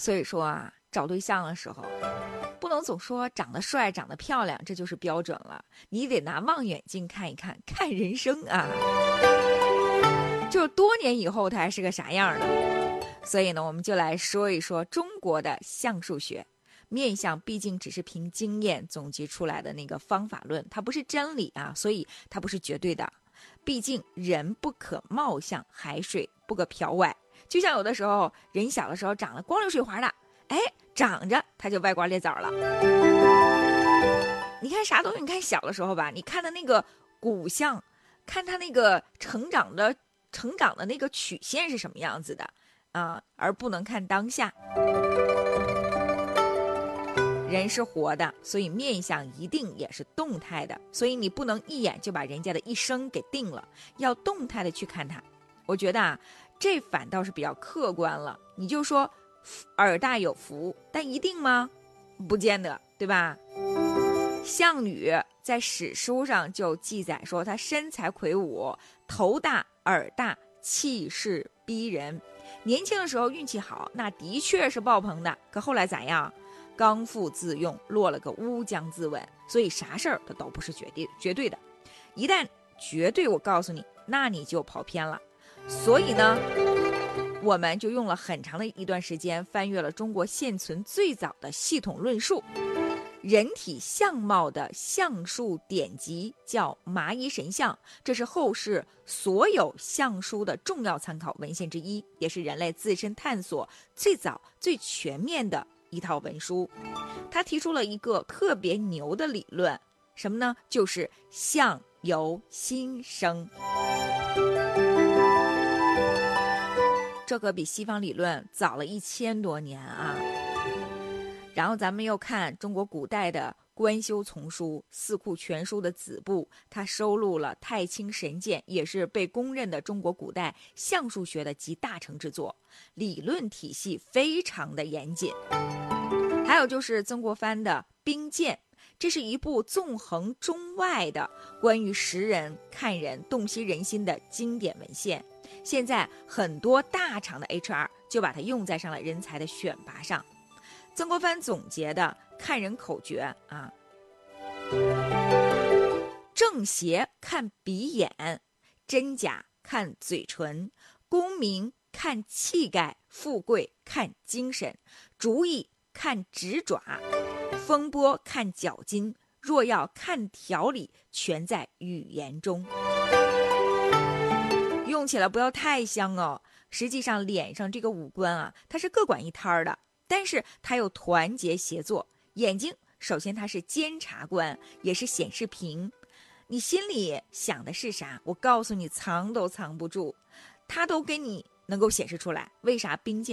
所以说啊，找对象的时候，不能总说长得帅、长得漂亮，这就是标准了。你得拿望远镜看一看，看人生啊，就是多年以后他还是个啥样的。所以呢，我们就来说一说中国的相术学。面相毕竟只是凭经验总结出来的那个方法论，它不是真理啊，所以它不是绝对的。毕竟人不可貌相，海水不可漂外。就像有的时候人小的时候长得光溜水滑的，长着他就歪瓜裂枣了。你看啥东西，你看小的时候吧，你看的那个骨相，看他那个成长的那个曲线是什么样子的啊，而不能看当下。人是活的，所以面相一定也是动态的，所以你不能一眼就把人家的一生给定了，要动态的去看他。我觉得啊，这反倒是比较客观了。你就说耳大有福，但一定吗？不见得，对吧？项羽在史书上就记载说，他身材魁梧，头大耳大，气势逼人。年轻的时候运气好，那的确是爆棚的。可后来咋样？刚愎自用，落了个乌江自刎。所以啥事儿它都不是绝对的，一旦绝对，我告诉你，那你就跑偏了。所以呢，我们就用了很长的一段时间，翻阅了中国现存最早的系统论述。人体相貌的相术典籍叫《麻衣神相》，这是后世所有相书的重要参考文献之一，也是人类自身探索最早最全面的一套文书。他提出了一个特别牛的理论，什么呢？就是相由心生。这可比西方理论早了1000多年啊。然后咱们又看中国古代的官修丛书《四库全书》的子部，它收录了太清神鉴，也是被公认的中国古代相术学的集大成之作，理论体系非常的严谨。还有就是曾国藩的《兵谏》，这是一部纵横中外的关于识人、看人、洞悉人心的经典文献。现在很多大厂的 HR 就把它用在上了人才的选拔上。曾国藩总结的看人口诀啊，正邪看鼻眼，真假看嘴唇，功名看气概，富贵看精神，主意看指爪，风波看脚筋，若要看条理，全在语言中。用起来不要太香哦。实际上脸上这个五官啊，它是各管一摊的，但是它又团结协作。眼睛首先它是监察官，也是显示屏。你心里想的是啥，我告诉你藏都藏不住，它都给你能够显示出来。为啥兵谏